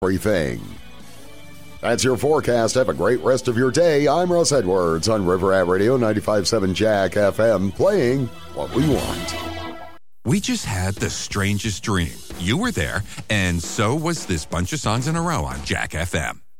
everything. That's your forecast. Have a great rest of your day. I'm Russ Edwards on River Rat Radio 95.7 Jack FM, playing what we want. We just had the strangest dream. You were there, and so was this bunch of songs in a row on Jack FM.